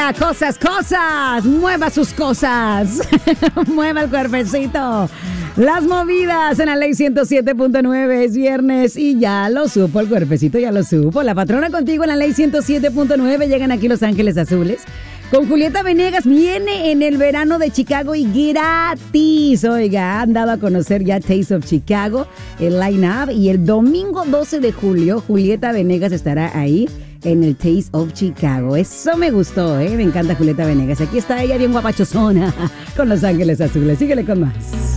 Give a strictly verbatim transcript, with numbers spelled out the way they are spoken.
Oiga, cosas, cosas. Mueva sus cosas. Mueva el cuerpecito. Las movidas en la Ley ciento siete punto nueve. Es viernes y ya lo supo el cuerpecito, ya lo supo. La patrona contigo en la Ley ciento siete punto nueve. Llegan aquí Los Ángeles Azules. Con Julieta Venegas, viene en el verano de Chicago y gratis. Oiga, han dado a conocer ya Taste of Chicago, el line-up. Y el domingo doce de julio, Julieta Venegas estará ahí en el Taste of Chicago. Eso me gustó, ¿eh? Me encanta Julieta Venegas. Aquí está ella bien guapachosona con Los Ángeles Azules. Síguele con más.